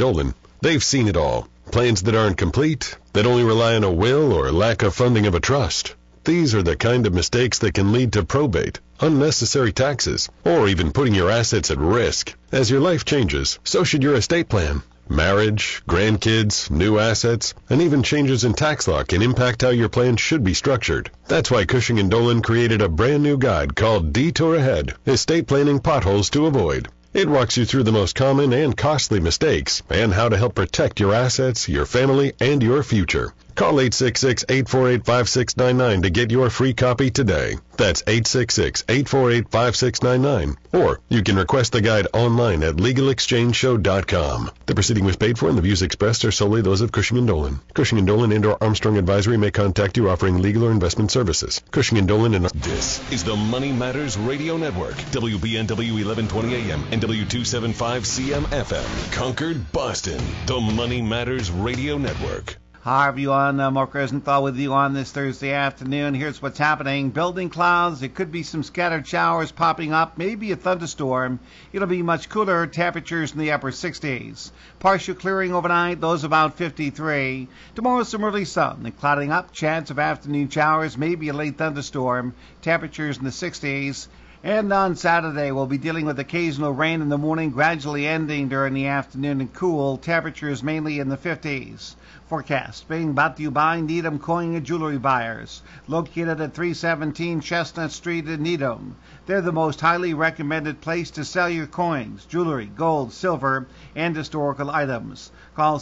Dolan. They've seen it all. Plans that aren't complete, that only rely on a will or lack of funding of a trust. These are the kind of mistakes that can lead to probate, unnecessary taxes, or even putting your assets at risk. As your life changes, so should your estate plan. Marriage, grandkids, new assets, and even changes in tax law can impact how your plan should be structured. That's why Cushing & Dolan created a brand new guide called Detour Ahead, Estate Planning Potholes to Avoid. It walks you through the most common and costly mistakes and how to help protect your assets, your family, and your future. Call 866-848-5699 to get your free copy today. That's 866-848-5699. Or you can request the guide online at LegalExchangeShow.com. The proceeding was paid for and the views expressed are solely those of Cushing & Dolan. Cushing & Dolan and/or Armstrong Advisory may contact you offering legal or investment services. Cushing & Dolan and... This is the Money Matters Radio Network. WBNW 1120 AM and W275CM FM. Concord, Boston. The Money Matters Radio Network. Hi everyone, Mark Rosenthal with you on this Thursday afternoon. Here's what's happening. Building clouds, there could be some scattered showers popping up, maybe a thunderstorm. It'll be much cooler, temperatures in the upper 60s. Partial clearing overnight, those about 53. Tomorrow some early sun, and clouding up, chance of afternoon showers, maybe a late thunderstorm. Temperatures in the 60s. And on Saturday, we'll be dealing with occasional rain in the morning, gradually ending during the afternoon and cool. Temperatures mainly in the 50s. Forecast being brought to you by Needham Coin and Jewelry Buyers, located at 317 Chestnut Street in Needham. They're the most highly recommended place to sell your coins, jewelry, gold, silver, and historical items. Call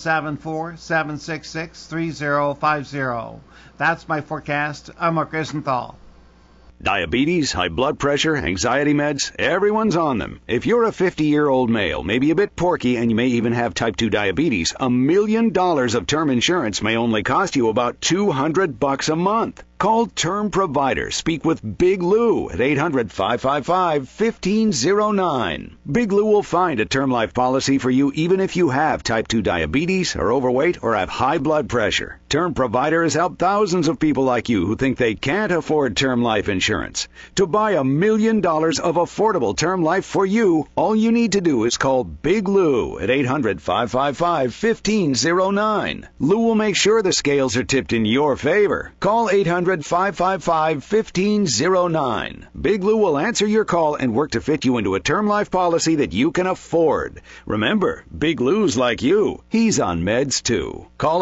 774-766-3050. That's my forecast. I'm Mark Rosenthal. Diabetes, high blood pressure, anxiety meds, everyone's on them. If you're a 50-year-old male, maybe a bit porky, and you may even have type 2 diabetes, $1 million of term insurance may only cost you about $200 a month. Call Term Provider. Speak with Big Lou at 800-555-1509. Big Lou will find a term life policy for you even if you have type 2 diabetes, are overweight, or have high blood pressure. Term Provider has helped thousands of people like you who think they can't afford term life insurance. To buy $1 million of affordable term life for you, all you need to do is call Big Lou at 800-555-1509. Lou will make sure the scales are tipped in your favor. Call 800-555-1509. Big Lou will answer your call and work to fit you into a term life policy that you can afford. Remember, Big Lou's like you. He's on meds too. Call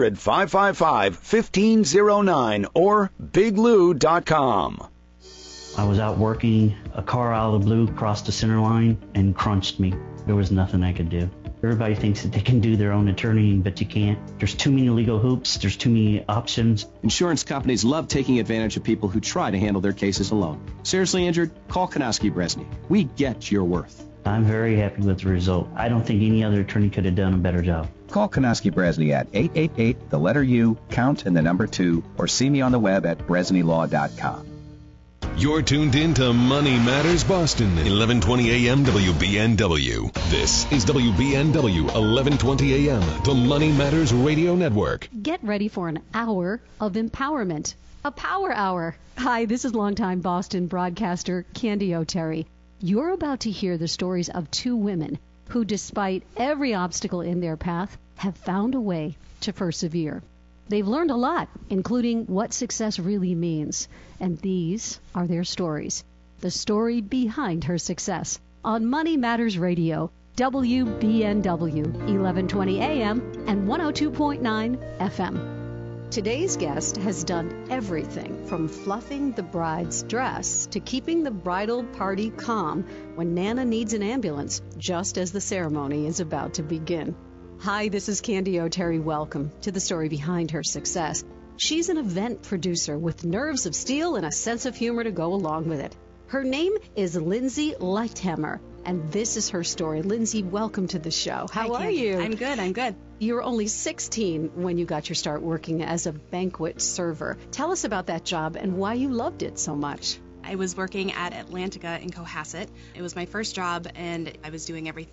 800-555-1509 or biglou.com. I was out working, a car out of the blue crossed the center line and crunched me. There was nothing I could do. Everybody thinks that they can do their own attorney, but you can't. There's too many legal hoops. There's too many options. Insurance companies love taking advantage of people who try to handle their cases alone. Seriously injured? Call Konowski Bresny. We get your worth. I'm very happy with the result. I don't think any other attorney could have done a better job. Call Konowski Bresny at 888, the letter U, count and the number 2, or see me on the web at bresnylaw.com. You're tuned in to Money Matters Boston, 1120 AM WBNW. This is WBNW 1120 AM, the Money Matters Radio Network. Get ready for an hour of empowerment. A power hour. Hi, this is longtime Boston broadcaster Candy O'Terry. You're about to hear the stories of two women who, despite every obstacle in their path, have found a way to persevere. They've learned a lot, including what success really means. And these are their stories. The story behind her success. On Money Matters Radio, WBNW, 1120 AM and 102.9 FM. Today's guest has done everything from fluffing the bride's dress to keeping the bridal party calm when Nana needs an ambulance just as the ceremony is about to begin. Hi, this is Candy O'Terry. Welcome to the story behind her success. She's an event producer with nerves of steel and a sense of humor to go along with it. Her name is Lindsay Lichthammer, and this is her story. Lindsay, welcome to the show. How are you? I'm good. You were only 16 when you got your start working as a banquet server. Tell us about that job and why you loved it so much. I was working at Atlantica in Cohasset. It was my first job, and I was doing everything